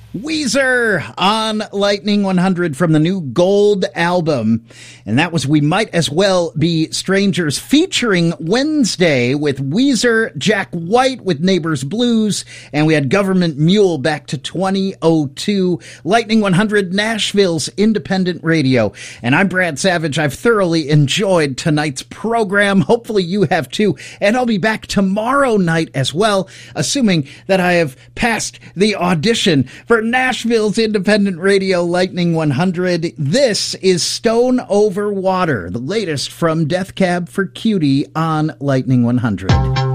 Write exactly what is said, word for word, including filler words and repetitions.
Weezer on Lightning one hundred from the new Gold album. And that was We Might As Well Be Strangers, featuring Wednesday with Weezer, Jack White with Neighbors Blues, and we had Government Mule back to twenty oh two. Lightning one hundred, Nashville's independent radio. And I'm Brad Savage. I've thoroughly enjoyed tonight's program. Hopefully you have too. And I'll be back tomorrow night as well, assuming that I have passed the audition for Nashville's independent radio, Lightning one hundred. This is Stone Over Water, the latest from Death Cab for Cutie on Lightning one hundred.